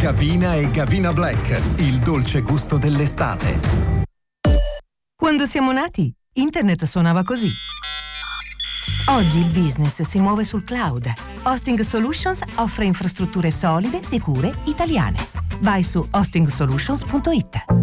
Gavina e Gavina Black, il dolce gusto dell'estate. Quando siamo nati, internet suonava così. Oggi il business si muove sul cloud. Hosting Solutions offre infrastrutture solide, sicure, italiane. Vai su hostingsolutions.it.